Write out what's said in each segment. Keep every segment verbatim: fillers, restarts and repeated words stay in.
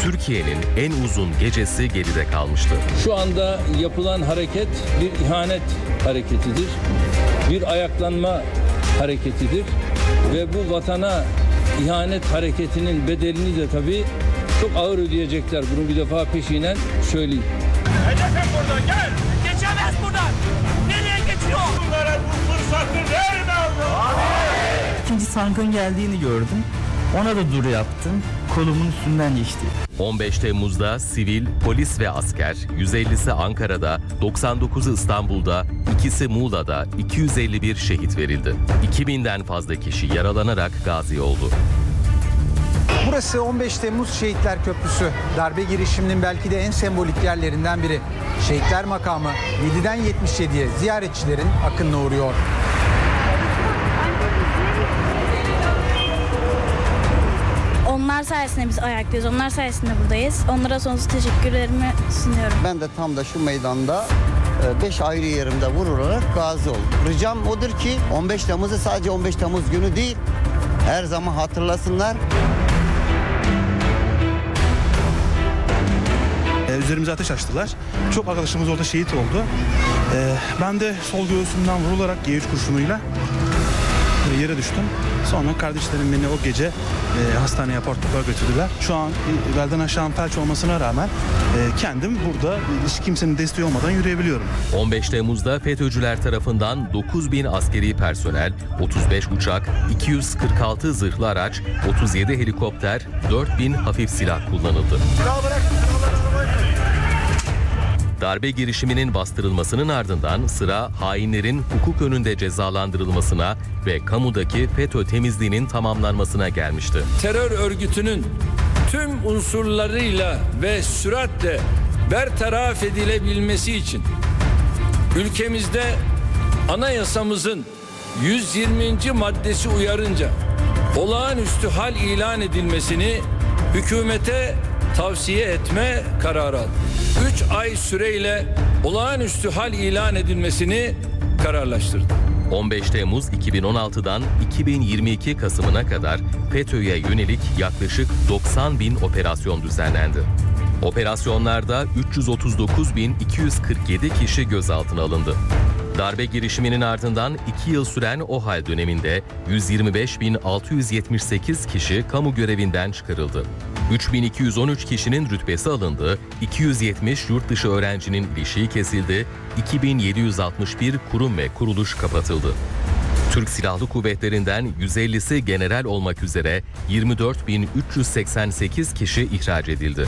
Türkiye'nin en uzun gecesi geride kalmıştı. Şu anda yapılan hareket bir ihanet hareketidir. Bir ayaklanma hareketidir. Ve bu vatana ihanet hareketinin bedelini de tabii çok ağır ödeyecekler. Bunu bir defa peşinen söyleyeyim. Hedefim burada, gel! Geçemez buradan! Nereye geçiyor? Bunlara bu fırsatı verme Allah! İkinci tankın geldiğini gördüm. Ona da dur yaptım. Kolumun üstünden geçti. on beş Temmuz'da sivil, polis ve asker, yüz ellisi Ankara'da, doksan dokuzu İstanbul'da, ikisi Muğla'da iki yüz elli bir şehit verildi. iki binden fazla kişi yaralanarak gazi oldu. Burası on beş Temmuz Şehitler Köprüsü. Darbe girişiminin belki de en sembolik yerlerinden biri. Şehitler makamı yediden yetmiş yediye ziyaretçilerin akınına uğruyor. Onlar sayesinde biz ayaktayız. Onlar sayesinde buradayız. Onlara sonsuz teşekkürlerimi sunuyorum. Ben de tam da şu meydanda beş ayrı yerimde vurularak gazi oldum. Ricam odur ki on beş Temmuz'u sadece on beş Temmuz günü değil, her zaman hatırlasınlar. Üzerimize ateş açtılar. Çok arkadaşımız orada şehit oldu. Ee, ben de sol göğsümden vurularak G üç kurşunuyla yere düştüm. Sonra kardeşlerim beni o gece e, hastaneye apar topar götürdüler. Şu an e, belden aşağı felç olmasına rağmen e, kendim burada hiç kimsenin desteği olmadan yürüyebiliyorum. on beş Temmuz'da FETÖ'cüler tarafından dokuz bin askeri personel, otuz beş uçak, iki yüz kırk altı zırhlı araç, otuz yedi helikopter, dört bin hafif silah kullanıldı. Darbe girişiminin bastırılmasının ardından sıra hainlerin hukuk önünde cezalandırılmasına ve kamudaki FETÖ temizliğinin tamamlanmasına gelmişti. Terör örgütünün tüm unsurlarıyla ve süratle bertaraf edilebilmesi için ülkemizde anayasamızın yüz yirminci maddesi uyarınca olağanüstü hal ilan edilmesini hükümete tavsiye etme kararı aldı. üç ay süreyle olağanüstü hal ilan edilmesini kararlaştırdı. on beş Temmuz iki bin on altıdan iki bin yirmi iki Kasım'ına kadar FETÖ'ye yönelik yaklaşık doksan bin operasyon düzenlendi. Operasyonlarda üç yüz otuz dokuz bin iki yüz kırk yedi kişi gözaltına alındı. Darbe girişiminin ardından iki yıl süren OHAL döneminde yüz yirmi beş bin altı yüz yetmiş sekiz kişi kamu görevinden çıkarıldı. üç bin iki yüz on üç kişinin rütbesi alındı, iki yüz yetmiş yurt dışı öğrencinin ilişiği kesildi, iki bin yedi yüz altmış bir kurum ve kuruluş kapatıldı. Türk Silahlı Kuvvetleri'nden yüz ellisi general olmak üzere yirmi dört bin üç yüz seksen sekiz kişi ihraç edildi.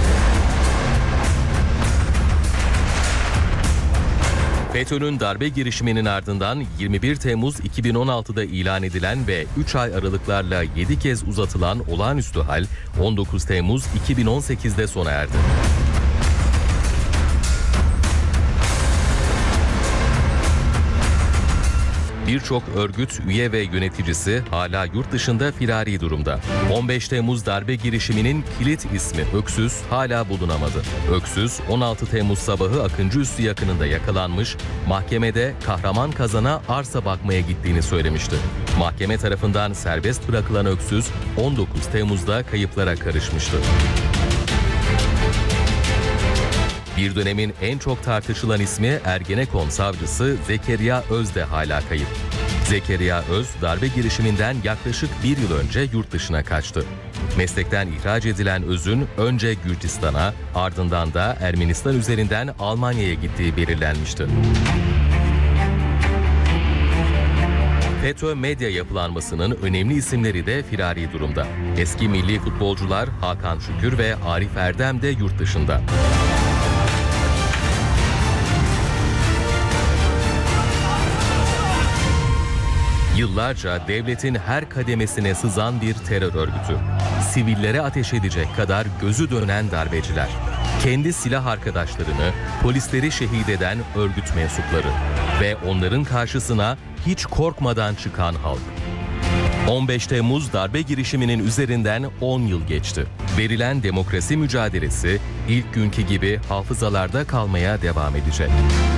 FETÖ'nün darbe girişiminin ardından yirmi bir Temmuz iki bin on altıda ilan edilen ve üç ay aralıklarla yedi kez uzatılan olağanüstü hal on dokuz Temmuz iki bin on sekizde sona erdi. Birçok örgüt, üye ve yöneticisi hala yurt dışında firari durumda. on beş Temmuz darbe girişiminin kilit ismi Öksüz hala bulunamadı. Öksüz, on altı Temmuz sabahı Akıncıüstü yakınında yakalanmış, mahkemede kahraman kazana arsa bakmaya gittiğini söylemişti. Mahkeme tarafından serbest bırakılan Öksüz, on dokuz Temmuz'da kayıplara karışmıştı. Bir dönemin en çok tartışılan ismi Ergenekon savcısı Zekeriya Öz de hala kayıp. Zekeriya Öz, darbe girişiminden yaklaşık bir yıl önce yurt dışına kaçtı. Meslekten ihraç edilen Öz'ün önce Gürcistan'a, ardından da Ermenistan üzerinden Almanya'ya gittiği belirlenmişti. FETÖ medya yapılanmasının önemli isimleri de firari durumda. Eski milli futbolcular Hakan Şükür ve Arif Erdem de yurt dışında. Yıllarca devletin her kademesine sızan bir terör örgütü. Sivillere ateş edecek kadar gözü dönen darbeciler. Kendi silah arkadaşlarını, polisleri şehit eden örgüt mensupları. Ve onların karşısına hiç korkmadan çıkan halk. on beş Temmuz darbe girişiminin üzerinden on yıl geçti. Verilen demokrasi mücadelesi ilk günkü gibi hafızalarda kalmaya devam edecek.